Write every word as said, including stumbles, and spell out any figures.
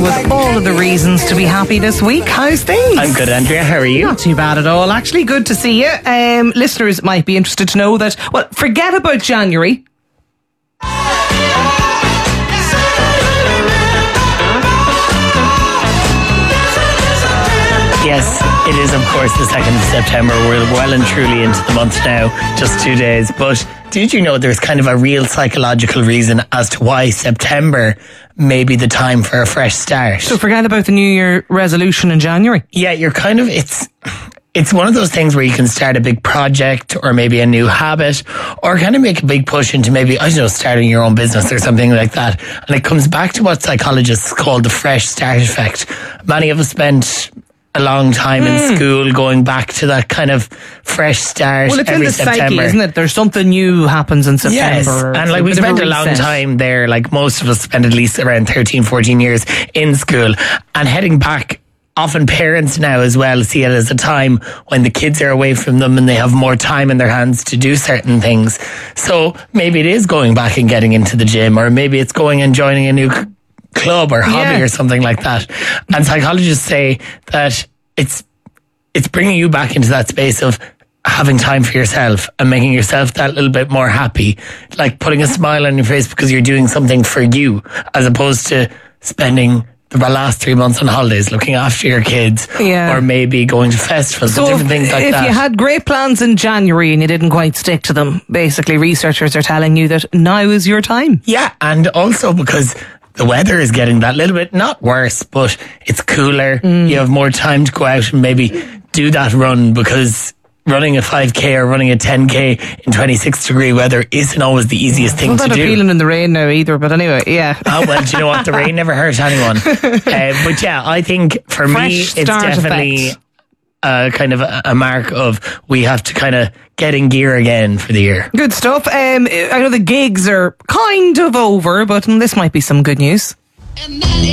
with all of the reasons to be happy this week. How's things? I'm good, Andrea. How are you? Not too bad at all. Actually, good to see you. Um, listeners might be interested to know that, well, forget about January. Yes, it is, of course, the second of September. We're well and truly into the month now, just two days. But did you know there's kind of a real psychological reason as to why September may be the time for a fresh start? So forget about the New Year resolution in January. Yeah, you're kind of, it's... It's one of those things where you can start a big project or maybe a new habit or kind of make a big push into maybe, I don't know, starting your own business or something like that. And it comes back to what psychologists call the fresh start effect. Many of us spent a long time mm. in school going back to that kind of fresh start. Well, it's every in the September. Psyche, isn't it? There's something new happens in September. Yes, and like we spent a long time there. Like most of us spent at least around thirteen, fourteen years in school. And heading back, often parents now as well see it as a time when the kids are away from them and they have more time in their hands to do certain things. So maybe it is going back and getting into the gym, or maybe it's going and joining a new c- club or hobby yeah. or something like that. And psychologists say that it's it's bringing you back into that space of having time for yourself and making yourself that little bit more happy, like putting a smile on your face because you're doing something for you, as opposed to spending the last three months on holidays looking after your kids, yeah. or maybe going to festivals, so different things like if that. If you had great plans in January and you didn't quite stick to them, basically researchers are telling you that now is your time. Yeah, and also because the weather is getting that little bit, not worse, but it's cooler. Mm. You have more time to go out and maybe do that run, because running a five K or running a ten K in twenty-six degree weather isn't always the easiest thing to do. Not that feeling in the rain now either, but anyway, yeah. Oh, well, do you know what? The rain never hurt anyone. Uh, but yeah, I think for Fresh me, it's definitely uh, kind of a, a mark of we have to kind of get in gear again for the year. Good stuff. Um, I know the gigs are kind of over, but this might be some good news.